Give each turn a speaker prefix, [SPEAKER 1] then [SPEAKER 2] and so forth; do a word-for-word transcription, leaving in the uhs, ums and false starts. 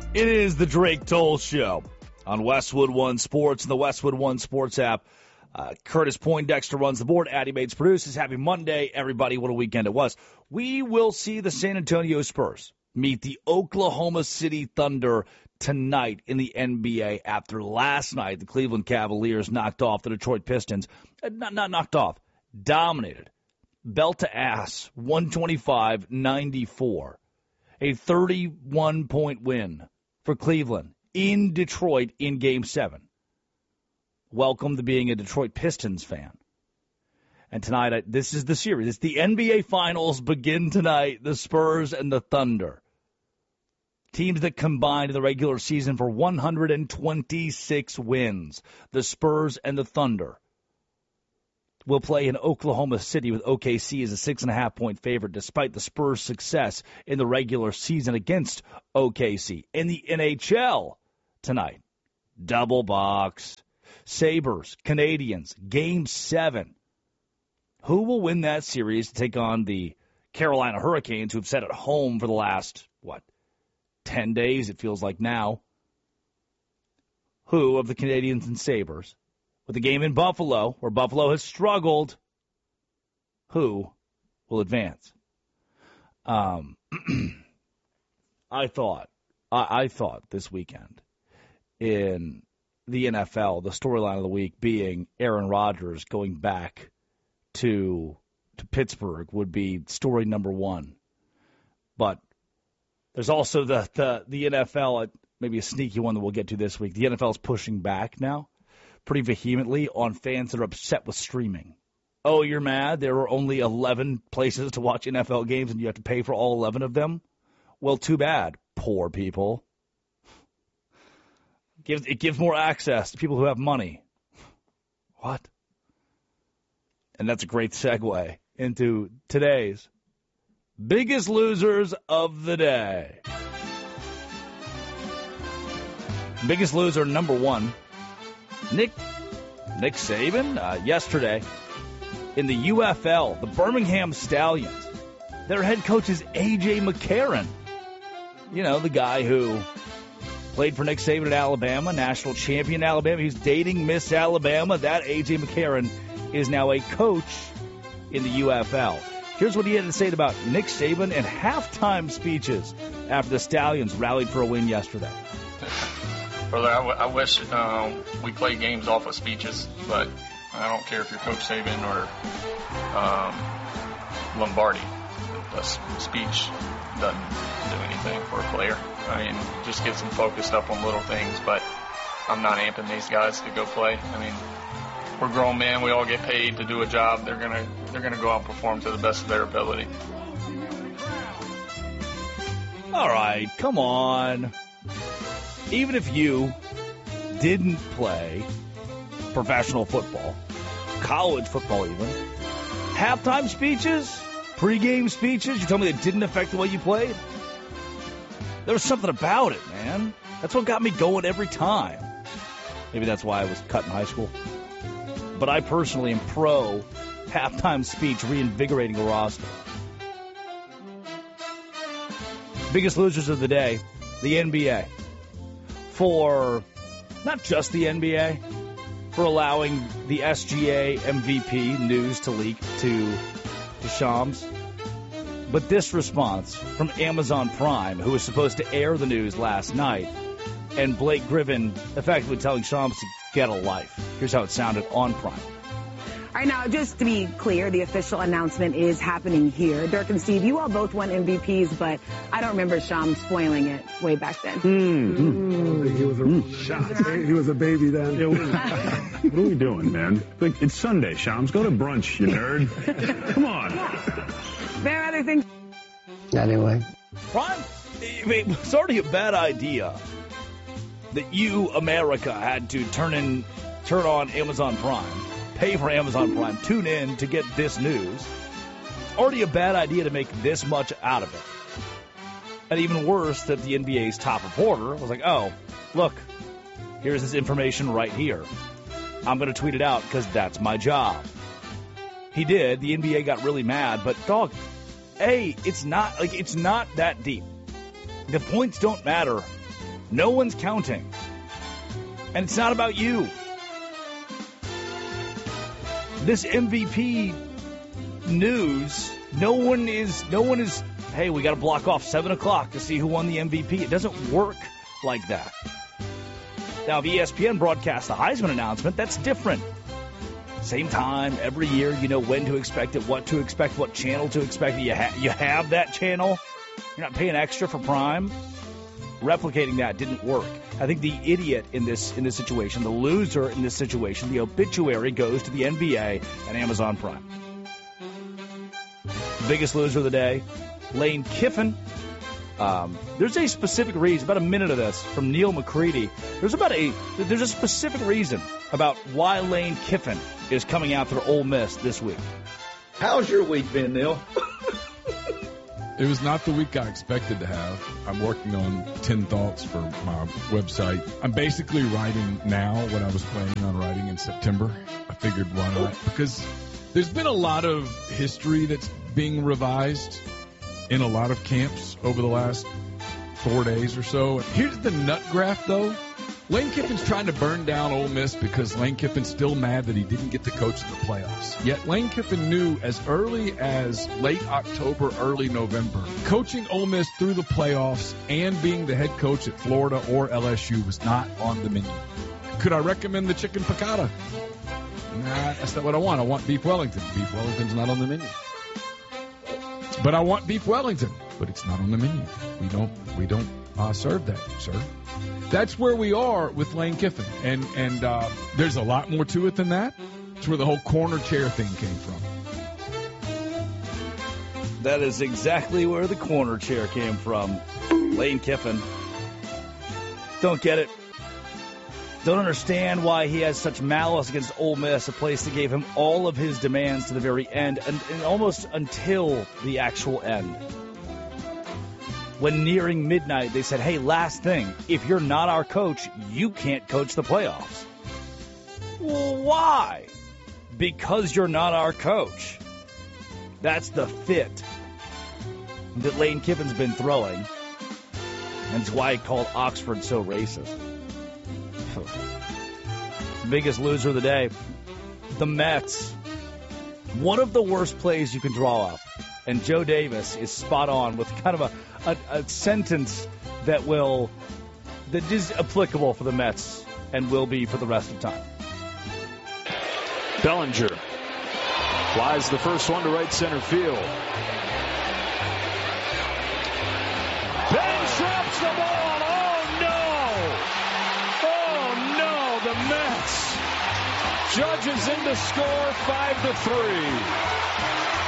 [SPEAKER 1] It is the Drake Toll Show on Westwood One Sports and the Westwood One Sports app. Uh, Curtis Poindexter runs the board. Addy Bates produces. Happy Monday, everybody. What a weekend it was. We will see the San Antonio Spurs meet the Oklahoma City Thunder tonight in the N B A after last night the Cleveland Cavaliers knocked off the Detroit Pistons. Uh, not, not knocked off. Dominated. Belt to ass. one twenty-five ninety-four. A thirty-one point win for Cleveland in Detroit in Game seven. Welcome to being a Detroit Pistons fan. And tonight, I, this is the series. It's the N B A Finals begin tonight, the Spurs and the Thunder. Teams that combined in the regular season for one hundred twenty-six wins. The Spurs and the Thunder will play in Oklahoma City with O K C as a six and a half point favorite, despite the Spurs' success in the regular season against O K C. In the N H L tonight, double box, Sabres, Canadians, Game seven. Who will win that series to take on the Carolina Hurricanes, who have sat at home for the last, what, ten days, it feels like now? Who of the Canadians and Sabres? With the game in Buffalo, where Buffalo has struggled, who will advance? Um, I thought, I, I thought this weekend in the N F L, the storyline of the week being Aaron Rodgers going back to to Pittsburgh would be story number one. But there's also the the, the N F L, maybe a sneaky one that we'll get to this week. The N F L is pushing back now pretty vehemently on fans that are upset with streaming. Oh, you're mad? There are only eleven places to watch N F L games and you have to pay for all eleven of them? Well, too bad, poor people. It gives, it gives more access to people who have money. What? And that's a great segue into today's biggest losers of the day. Biggest loser number one. Nick Nick Saban, uh, yesterday in the U F L, the Birmingham Stallions, their head coach is A J McCarron. You know, the guy who played for Nick Saban at Alabama, national champion at Alabama. He's dating Miss Alabama. That A J McCarron is now a coach in the U F L. Here's what he had to say about Nick Saban and halftime speeches after the Stallions rallied for a win yesterday.
[SPEAKER 2] Brother, I, w- I wish um, we played games off of speeches, but I don't care if you're Coach Saban or um, Lombardi. A speech doesn't do anything for a player. I mean, just gets them focused up on little things, but I'm not amping these guys to go play. I mean, we're grown men. We all get paid to do a job. They're gonna they're gonna go out and perform to the best of their ability.
[SPEAKER 1] All right, come on. Even if you didn't play professional football, college football even, halftime speeches, pregame speeches, you tell me it didn't affect the way you played? There was something about it, man. That's what got me going every time. Maybe that's why I was cut in high school. But I personally am pro halftime speech reinvigorating a roster. Biggest losers of the day, the N B A. For not just the N B A, for allowing the S G A M V P news to leak to, to Shams. But this response from Amazon Prime, who was supposed to air the news last night, and Blake Griffin effectively telling Shams to get a life. Here's how it sounded on Prime.
[SPEAKER 3] All right, now, just to be clear, the official announcement is happening here. Dirk and Steve, you all both won M V Ps, but I don't remember Shams spoiling it way back then.
[SPEAKER 4] Mm-hmm.
[SPEAKER 5] He was a mm. he was a baby then.
[SPEAKER 4] Yeah, what, what are we doing, man? Like, it's Sunday, Shams. Go to brunch, you nerd. Come on.
[SPEAKER 3] There are other things.
[SPEAKER 5] Anyway.
[SPEAKER 1] Prime, I mean, it's already a bad idea that you, America, had to turn in, turn on Amazon Prime. Pay for Amazon Prime, tune in to get this news. Already a bad idea to make this much out of it. And even worse, that the N B A's top reporter was like, oh, look, here's this information right here. I'm going to tweet it out because that's my job. He did. The N B A got really mad, but dog, A, it's not like it's not that deep. The points don't matter No one's counting. And it's not about you. This M V P news, no one is, no one is, hey, we got to block off seven o'clock to see who won the M V P. It doesn't work like that. Now, if E S P N broadcasts the Heisman announcement, that's different. Same time, every year, you know when to expect it, what to expect, what channel to expect. You, ha- you have that channel. You're not paying extra for Prime. Replicating that didn't work. I think the idiot in this in this situation, the loser in this situation, the obituary goes to the N B A and Amazon Prime. Biggest loser of the day, Lane Kiffin. Um, there's a specific reason, about a minute of this from Neil McCready. There's about a there's a specific reason about why Lane Kiffin is coming after Ole Miss this week.
[SPEAKER 6] How's your week been, Neil?
[SPEAKER 7] It was not the week I expected to have. I'm working on ten thoughts for my website. I'm basically writing now what I was planning on writing in September. I figured why not? Because there's been a lot of history that's being revised in a lot of camps over the last four days or so. Here's the nut graph, though. Lane Kiffin's trying to burn down Ole Miss because Lane Kiffin's still mad that he didn't get to coach in the playoffs. Yet Lane Kiffin knew as early as late October, early November, coaching Ole Miss through the playoffs and being the head coach at Florida or L S U was not on the menu. Could I recommend the chicken piccata? Nah, that's not what I want. I want beef Wellington. Beef Wellington's not on the menu. But I want beef Wellington, but it's not on the menu. We don't we don't uh, serve that, sir. That's where we are with Lane Kiffin, and and uh, there's a lot more to it than that. It's where the whole corner chair thing came from.
[SPEAKER 1] That is exactly where the corner chair came from. Lane Kiffin. Don't get it. Don't understand why he has such malice against Ole Miss, a place that gave him all of his demands to the very end, and, and almost until the actual end. When nearing midnight, they said, hey, last thing, if you're not our coach, you can't coach the playoffs. Well, why? Because you're not our coach. That's the fit that Lane Kiffin's been throwing. And it's why he called Oxford so racist. Biggest loser of the day, the Mets. One of the worst plays you can draw up. And Joe Davis is spot on with kind of a, a, a sentence that will, that is applicable for the Mets and will be for the rest of time.
[SPEAKER 8] Bellinger flies the first one to right center field. Ben traps the ball. Oh, no. Oh, no. The Mets. Judges in to score five to three.